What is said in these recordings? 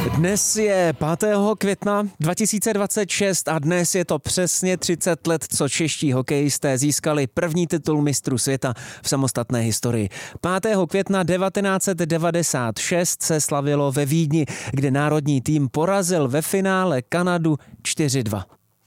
Dnes je 5. května 2026 a dnes je to přesně 30 let, co čeští hokejisté získali první titul mistrů světa v samostatné historii. 5. května 1996 se slavilo ve Vídni, kde národní tým porazil ve finále Kanadu 4-2.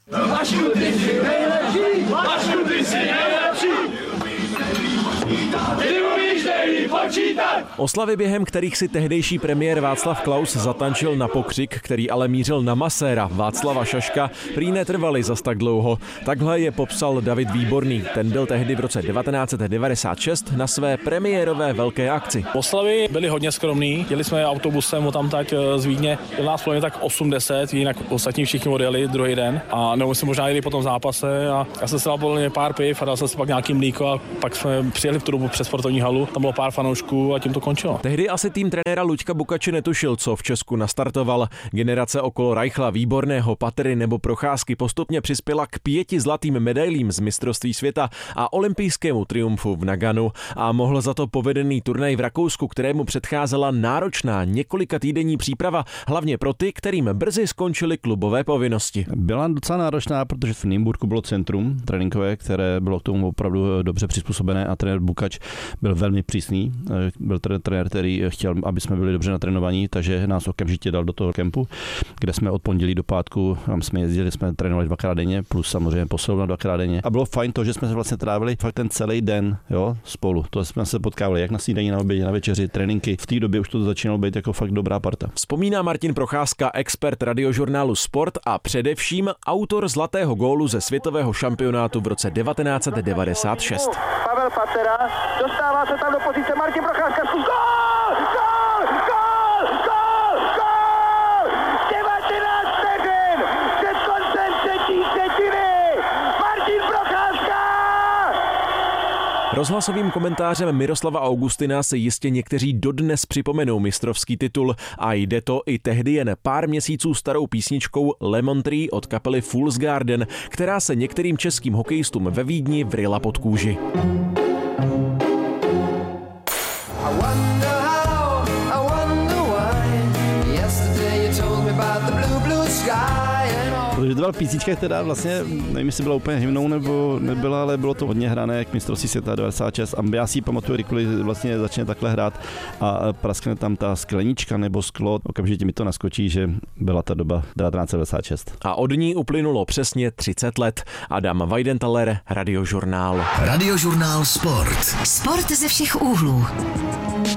Oslavy, během kterých si tehdejší premiér Václav Klaus zatančil na pokřik, který ale mířil na maséra Václava Šaška, prý netrvaly zas tak dlouho. Takhle je popsal David Výborný. Ten byl tehdy v roce 1996 na své premiérové velké akci. Oslavy byly hodně skromný. Jeli jsme autobusem odtamtať z Vídně. Byl nás plně tak 80, jinak ostatní všichni odjeli druhý den. A nebo jsme možná jeli po tom zápase a já jsem si dal podle mě pár piv a dal jsem si pak nějaký mlíko a pak jsme přijeli v tu dobu přes sportovní halu. Tam bylo pár fanoušků a tím to končilo. Tehdy asi tým trenéra Luďka Bukače netušil, co v Česku nastartoval. Generace okolo Reichla, Výborného, Patery nebo Procházky postupně přispěla k 5 zlatým medailím z mistrovství světa a olympijskému triumfu v Naganu a mohl za to povedený turnaj v Rakousku, kterému předcházela náročná několika týdenní příprava, hlavně pro ty, kterým brzy skončily klubové povinnosti. Byla docela náročná, protože v Nymburku bylo centrum tréninkové, které bylo k tomu opravdu dobře přizpůsobené a trenér Bukač byl velmi přísný. Byl trenér, který chtěl, aby jsme byli dobře natrénovaní, takže nás okamžitě dal do toho kempu, kde jsme od pondělí do pátku, tam jsme jezdili, jsme trénovali 2x denně, plus samozřejmě posilovna 2x denně. A bylo fajn to, že jsme se vlastně trávili fakt ten celý den, jo, spolu. To jsme se potkávali jak na snídani, na obědě, na večeři, tréninky. V té době už to začínalo být jako fakt dobrá parta. Vzpomíná Martin Procházka, expert radiožurnálu Sport a především autor zlatého gólu ze světového šampionátu v roce 1996. Pavel Patera, dostává se tam do pozice Martin Procházka, gól! Gól! Gól! Gól! Gól! 19 vteřin před koncem třetí třetiny! Martin Procházka! Rozhlasovým komentářem Miroslava Augustina se jistě někteří dodnes připomenou mistrovský titul a jde to i tehdy jen pár měsíců starou písničkou Lemon Tree od kapely Fool's Garden, která se některým českým hokejistům ve Vídni vryla pod kůži. Protože to byla písnička, která vlastně, nevím, jestli byla úplně hymnou nebo nebyla, ale bylo to hodně hrané k mistrovství světa 96 a já si ji pamatuju, kdykoliv vlastně začne takhle hrát a praskne tam ta sklenička nebo sklo, okamžitě mi to naskočí, že byla ta doba 1996. A od ní uplynulo přesně 30 let. Adam Weidenthaler, Radiožurnál. Radiožurnál Sport. Sport ze všech úhlů.